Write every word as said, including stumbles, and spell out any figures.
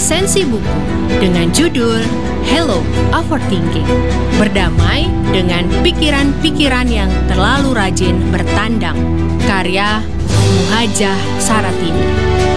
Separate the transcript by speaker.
Speaker 1: resensi buku dengan judul Hello Overthinking. Berdamai dengan pikiran-pikiran yang terlalu rajin bertandang. Karya Muhajah Saratini.